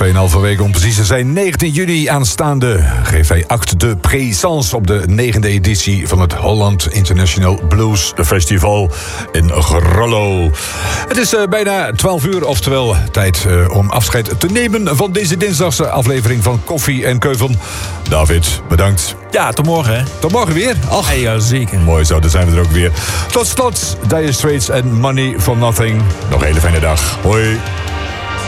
2,5 weken om precies te zijn. 19 juni aanstaande geeft hij acte de présence op de 9e editie van het Holland International Blues Festival in Grollo. Het is bijna 12 uur, oftewel tijd om afscheid te nemen van deze dinsdagse aflevering van Koffie en Keuvel. David, bedankt. Ja, tot morgen, hè? Tot morgen weer. Ach, ja, zeker. Mooi zo, dan zijn we er ook weer. Tot slot, Dire Straits en Money for Nothing. Nog een hele fijne dag. Hoi.